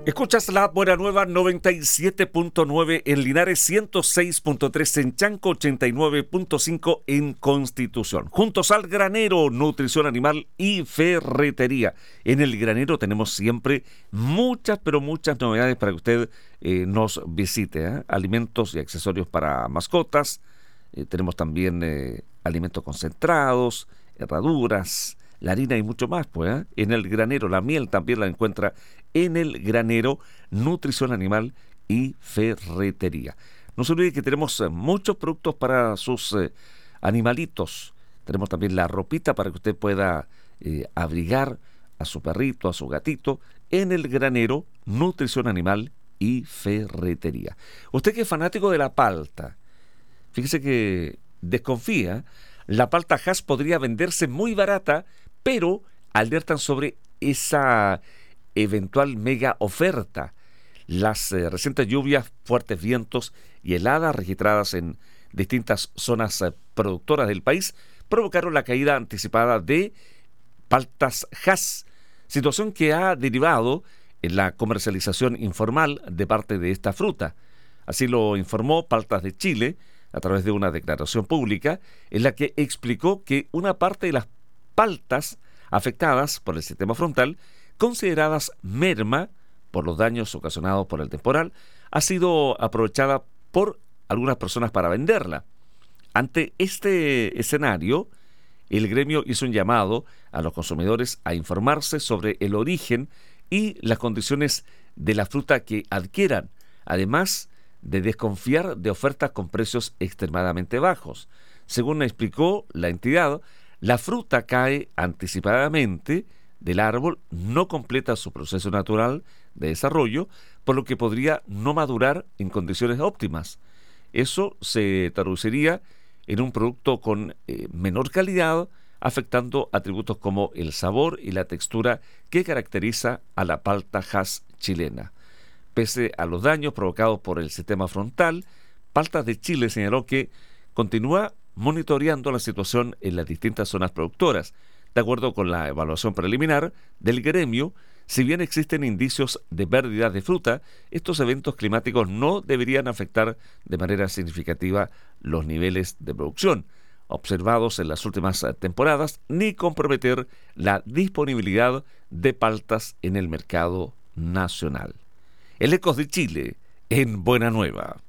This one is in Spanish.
Escuchas la Buena Nueva 97.9 en Linares, 106.3 en Chanco, 89.5 en Constitución. Juntos al granero, nutrición animal y ferretería. En el granero tenemos siempre muchas, pero muchas novedades para que usted nos visite. Alimentos y accesorios para mascotas. Tenemos también alimentos concentrados, herraduras, la harina y mucho más, en el granero. La miel también la encuentra en el granero, nutrición animal y ferretería. No se olvide que tenemos muchos productos para sus animalitos. Tenemos también la ropita para que usted pueda abrigar a su perrito, a su gatito, en el granero, nutrición animal y ferretería. Usted que es fanático de la palta, fíjese que desconfía, la palta Hass podría venderse muy barata, pero alertan sobre esa eventual mega oferta. Las recientes lluvias, fuertes vientos y heladas registradas en distintas zonas productoras del país provocaron la caída anticipada de paltas Hass, situación que ha derivado en la comercialización informal de parte de esta fruta. Así lo informó Paltas de Chile a través de una declaración pública en la que explicó que una parte de las paltas afectadas por el sistema frontal, consideradas merma por los daños ocasionados por el temporal, ha sido aprovechada por algunas personas para venderla. Ante este escenario, el gremio hizo un llamado a los consumidores a informarse sobre el origen y las condiciones de la fruta que adquieran, además de desconfiar de ofertas con precios extremadamente bajos. Según explicó la entidad, la fruta cae anticipadamente del árbol, no completa su proceso natural de desarrollo, por lo que podría no madurar en condiciones óptimas. Eso se traduciría en un producto con menor calidad, afectando atributos como el sabor y la textura que caracteriza a la palta Hass chilena. Pese a los daños provocados por el sistema frontal, Paltas de Chile señaló que continúa monitoreando la situación en las distintas zonas productoras. De acuerdo con la evaluación preliminar del gremio, si bien existen indicios de pérdida de fruta, estos eventos climáticos no deberían afectar de manera significativa los niveles de producción observados en las últimas temporadas, ni comprometer la disponibilidad de paltas en el mercado nacional. El Ecos de Chile, en Buena Nueva.